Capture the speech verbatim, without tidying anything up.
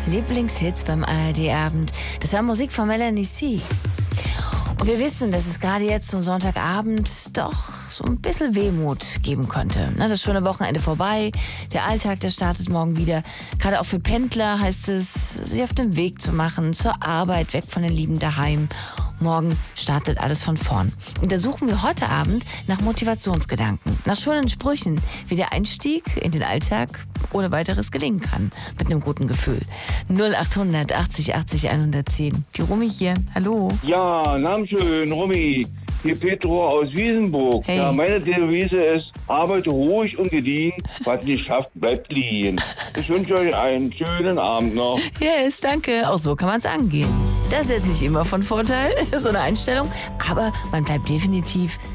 Lieblingshits beim A R D-Abend. Das war Musik von Melanie C. Und wir wissen, dass es gerade jetzt zum Sonntagabend doch so ein bisschen Wehmut geben könnte. Das schöne Wochenende vorbei, der Alltag, der startet morgen wieder. Gerade auch für Pendler heißt es, sich auf den Weg zu machen, zur Arbeit, weg von den Lieben daheim. Morgen startet alles von vorn. Und da suchen wir heute Abend nach Motivationsgedanken, nach schönen Sprüchen, wie der Einstieg in den Alltag ohne weiteres gelingen kann, mit einem guten Gefühl. null achthundert achtzig achtzig hundertzehn. Die Romy hier, hallo. Ja, Namensschön, Romy. Hier Petro aus Wiesenburg. Hey. Ja, meine Devise ist, arbeite ruhig und gediehen, was nicht schafft, bleibt liegen. Ich wünsche euch einen schönen Abend noch. Yes, danke. Auch so kann man es angehen. Das ist jetzt nicht immer von Vorteil, so eine Einstellung, aber man bleibt definitiv